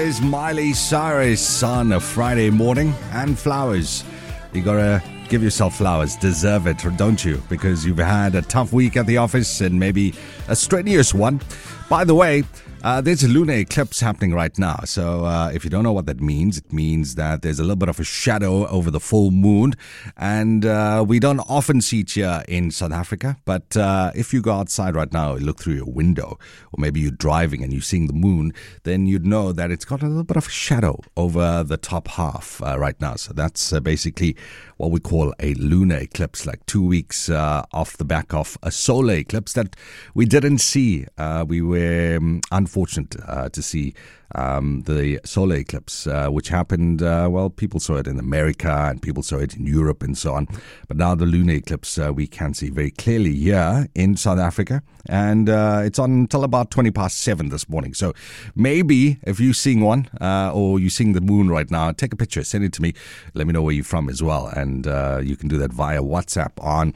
Is Miley Cyrus on a Friday morning, and flowers. You gotta give yourself flowers, deserve it, don't you? Because you've had a tough week at the office and maybe a strenuous one. By the way, there's a lunar eclipse happening right now. So if you don't know what that means, it means that there's a little bit of a shadow over the full moon. And we don't often see it here in South Africa. But if you go outside right now and look through your window, or maybe you're driving and you're seeing the moon, then you'd know that it's got a little bit of a shadow over the top half right now. So that's basically what we call a lunar eclipse, like 2 weeks off the back of a solar eclipse that we didn't see. We were unfortunate to see the solar eclipse, which happened, people saw it in America and people saw it in Europe and so on. But now the lunar eclipse we can see very clearly here in South Africa. And it's on until about 7:20 this morning. So maybe if you're seeing one or you're seeing the moon right now, take a picture, send it to me. Let me know where you're from as well. And you can do that via WhatsApp on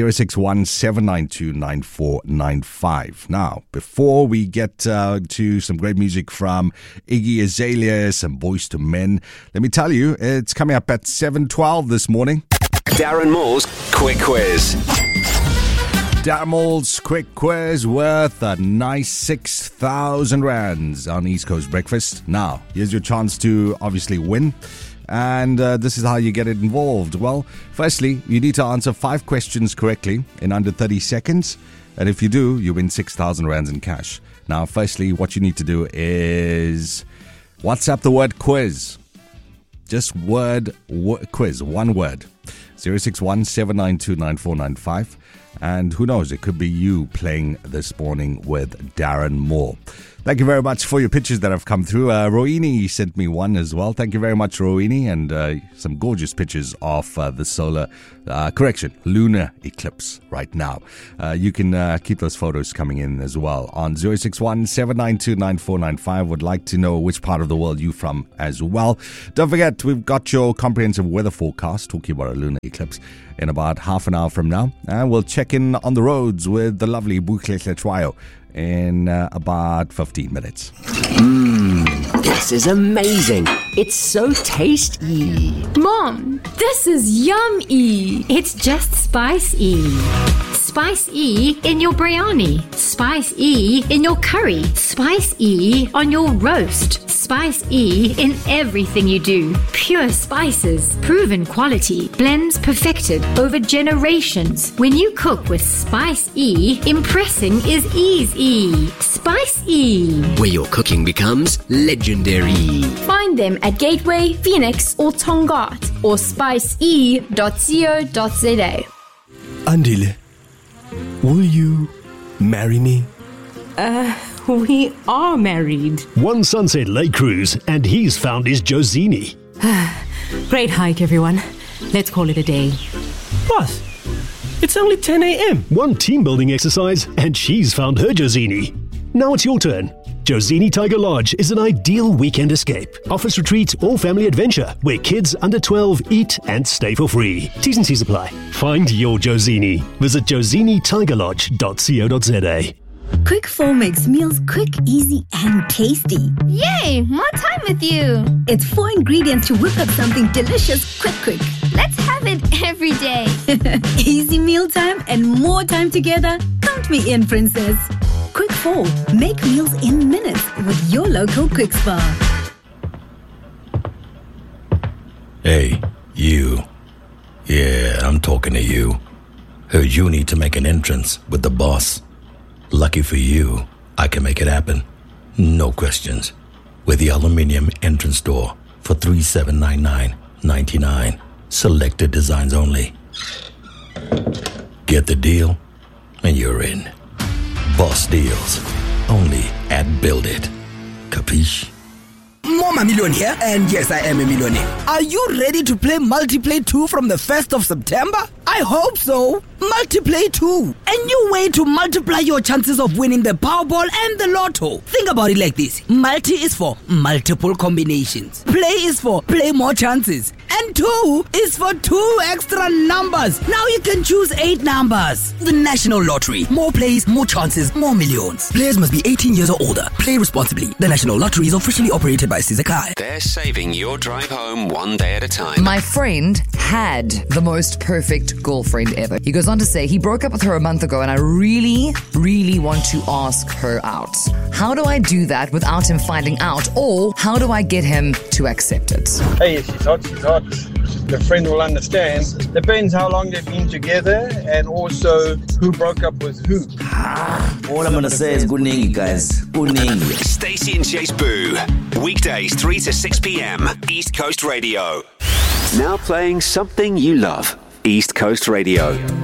061-792-9495. Now, before we get to some great music from Iggy Azalea, some Boys to Men, let me tell you, it's coming up at 7:12 this morning. Darren Moore's Quick Quiz. Darren Moore's Quick Quiz worth a nice 6,000 rands on East Coast Breakfast. Now, here's your chance to obviously win. And this is how you get it involved. Well, firstly, you need to answer 5 questions correctly in under 30 seconds. And if you do, you win 6,000 rands in cash. Now, firstly, what you need to do is WhatsApp the word quiz. Just quiz, one word. 061-792-9495. And who knows, it could be you playing this morning with Darren Moore. Thank you very much for your pictures that have come through. Rohini sent me one as well. Thank you very much, Rohini. And some gorgeous pictures of the lunar eclipse right now. You can keep those photos coming in as well on 061-792-9495. Would like to know which part of the world you're from as well. Don't forget, we've got your comprehensive weather forecast talking about a lunar eclipse in about half an hour from now. And we'll check in on the roads with the lovely Buhle Twayo in about 15 minutes. This is amazing. It's so tasty. Mom, this is yummy. It's just Spice-E. Spice-E in your biryani. Spice-E in your curry. Spice-E on your roast. Spice-E in everything you do. Pure spices, proven quality, blends perfected over generations. When you cook with Spice-E, impressing is easy. Spice-E, where your cooking becomes legendary. Find them at Gateway, Phoenix, or Tongaat, or spice-e.co.za. Andile, will you marry me? We are married. One Sunset Lake cruise, and he's found his Josini. Great hike, everyone. Let's call it a day. Boss, it's only 10 a.m. One team building exercise, and she's found her Josini. Now it's your turn. Josini Tiger Lodge is an ideal weekend escape, office retreat, or family adventure where kids under 12 eat and stay for free. T's and C's apply. Find your Josini. Visit josinitigerlodge.co.za. Quick 4 makes meals quick, easy, and tasty. Yay! More time with you. It's 4 ingredients to whip up something delicious quick. Let's have it every day. Easy mealtime and more time together. Count me in, princess. Quick 4. Make meals in minutes with your local Quick Spa. Hey, you. Yeah, I'm talking to you. Heard you need to make an entrance with the boss. Lucky for you, I can make it happen. No questions. With the aluminium entrance door for $3,799.99. Selected designs only. Get the deal, and you're in. Boss deals. Only at Build It. Capiche? Mama Million here, and yes, I am a millionaire. Are you ready to play Multiplay 2 from the 1st of September? I hope so. Multiplay 2. A new way to multiply your chances of winning the Powerball and the Lotto. Think about it like this. Multi is for multiple combinations. Play is for play more chances. And 2 is for 2 extra numbers. Now you can choose 8 numbers. The National Lottery. More plays, more chances, more millions. Players must be 18 years or older. Play responsibly. The National Lottery is officially operated by Sizakai. They're saving your drive home one day at a time. My friend had the most perfect girlfriend ever. He goes on to say he broke up with her a month ago and I really, really want to ask her out. How do I do that without him finding out, or how do I get him to accept it? Hey, if she's hot, she's hot. The friend will understand. Depends how long they've been together and also who broke up with who. All I'm going to say is good evening, guys. Good evening. Stacey and Chase Boo. Weekdays 3 to 6 p.m. East Coast Radio. Now playing something you love. East Coast Radio.